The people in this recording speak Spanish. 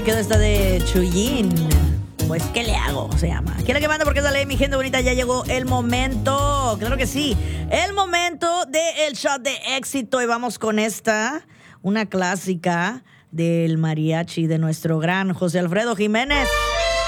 Ay, quedó esta de Chuyin. Pues, ¿qué le hago? Se llama. ¿Quién es que manda? Porque sale mi gente bonita. Ya llegó el momento. Claro que sí. El momento del shot de éxito. Y vamos con esta. Una clásica del mariachi de nuestro gran José Alfredo Jiménez.